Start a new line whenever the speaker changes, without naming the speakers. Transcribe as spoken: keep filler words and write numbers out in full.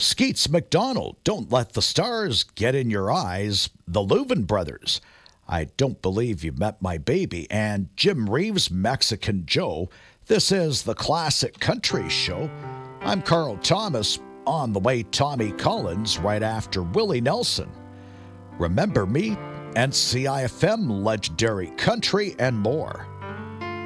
Skeets McDonald, Don't Let the Stars Get in Your Eyes, the Louvin Brothers, I Don't Believe You Met My Baby, and Jim Reeves' Mexican Joe. This is the Classic Country Show. I'm Carl Thomas. On the way, Tommy Collins right after Willie Nelson. Remember Me, N C I F M, Legendary Country, and more.